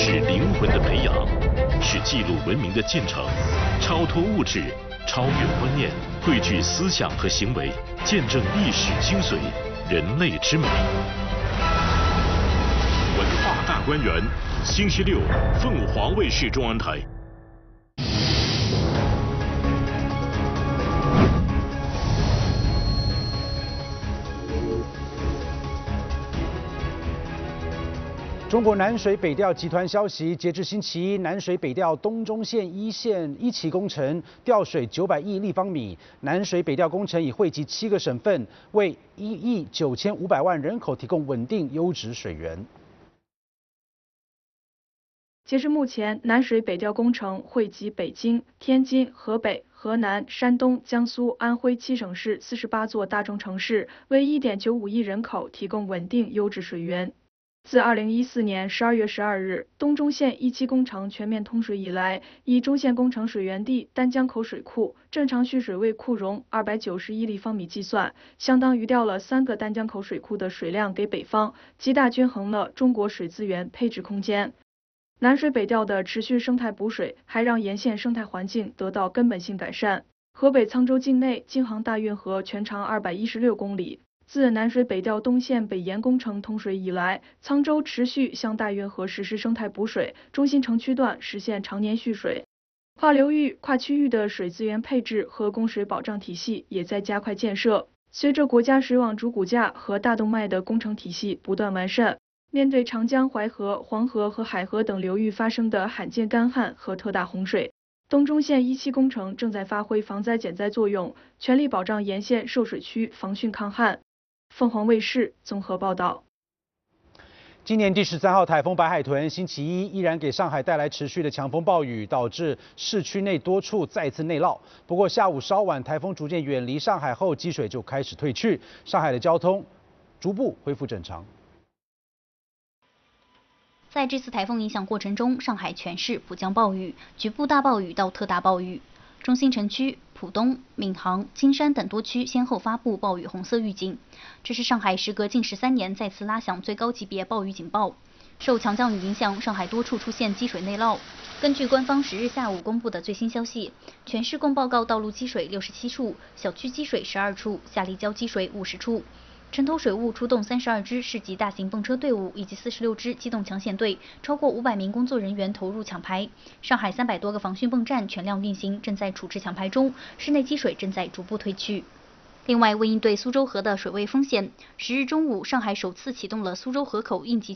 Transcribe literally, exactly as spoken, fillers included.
是灵魂的培养，是记录文明的进程，超脱物质，超越观念，汇聚思想和行为，见证历史精髓，人类之美。文化大观园，星期六，凤凰卫视中央台。 中国南水北调集团消息，截至星期一，南水北调东中线一线一期工程调水九百亿立方米。南水北调工程已惠及七个省份，为一亿九千五百万人口提供稳定优质水源。 截至目前，南水北调工程惠及北京、天津、河北、河南、山东、江苏、安徽七省市四十八座大中城市，为一点九五亿人口提供稳定优质水源。 自二零一四年十二月十二日东中线一期工程全面通水以来，以中线工程水源地丹江口水库正常蓄水位库容二百九十亿立方米计算，相当于调了三个丹江口水库的水量给北方，极大均衡了中国水资源配置空间。南水北调的持续生态补水，还让沿线生态环境得到根本性改善。河北沧州境内京杭大运河全长二百一十六公里。 自南水北调东线北延工程通水以来，沧州持续向大运河实施生态补水，中心城区段实现常年蓄水。跨流域、跨区域的水资源配置和供水保障体系也在加快建设。随着国家水网主骨架和大动脉的工程体系不断完善，面对长江、淮河、黄河和海河等流域发生的罕见干旱和特大洪水，东中线一期工程正在发挥防灾减灾作用，全力保障沿线受水区防汛抗旱。 凤凰卫视综合报道。 今年第十三号台风白海豚星期一依然给上海带来持续的强风暴雨，导致市区内多处再次内涝。不过下午稍晚，台风逐渐远离上海后，积水就开始退去，上海的交通逐步恢复正常。 在这次台风影响过程中，上海全市普降暴雨，局部大暴雨到特大暴雨。 中心城区、浦东、闵行、金山等多区先后发布暴雨红色预警，这是上海时隔近十三年再次拉响最高级别暴雨警报。受强降雨影响，上海多处出现积水内涝。根据官方十日下午公布的最新消息，全市共报告道路积水六十七处，小区积水十二处，下立交积水五十处。 城投水务出动三十二支市级大型泵车队伍以及四十六支机动抢险队，超过五百名工作人员投入抢排。上海三百多个防汛泵站全量运行，正在处置抢排中，室内积水正在逐步退去。另外，为应对苏州河的水位风险，十日中午，上海首次启动了苏州河口应急